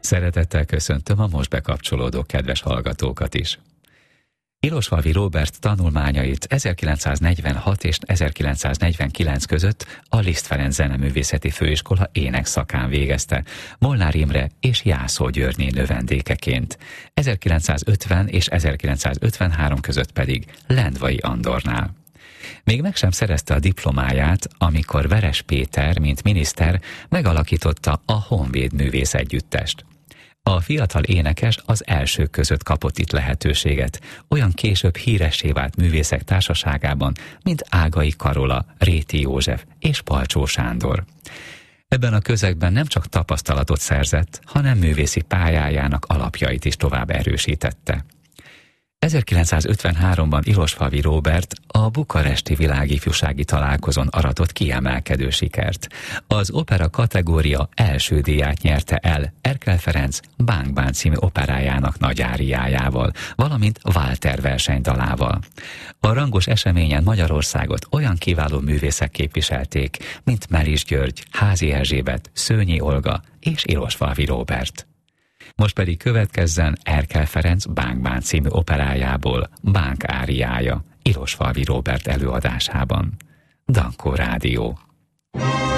Szeretettel köszöntöm a most bekapcsolódó kedves hallgatókat is. Ilosvalvi Róbert tanulmányait 1946 és 1949 között a Liszt Ferenc Zeneművészeti Főiskola énekszakán végezte, Molnár Imre és Jászó Györgyi növendékeként, 1950 és 1953 között pedig Lendvai Andornál. Még meg sem szerezte a diplomáját, amikor Veres Péter, mint miniszter, megalakította a Honvéd Művész Együttest. A fiatal énekes az elsők között kapott itt lehetőséget, olyan később híressé vált művészek társaságában, mint Ágai Karola, Réti József és Palcsó Sándor. Ebben a közegben nem csak tapasztalatot szerzett, hanem művészi pályájának alapjait is tovább erősítette. 1953-ban Ilosvalvi Róbert a bukaresti világifjúsági találkozón aratott kiemelkedő sikert. Az opera kategória első díját nyerte el Erkel Ferenc Bánk-bán című operájának nagy áriájával, valamint Walter versenydalával. A rangos eseményen Magyarországot olyan kiváló művészek képviselték, mint Melis György, Házi Erzsébet, Szőnyi Olga és Ilosvalvi Róbert. Most pedig következzen Erkel Ferenc Bánk-bán című operájából Bánk áriája Ilosvalvi Róbert előadásában. Dankó Rádió.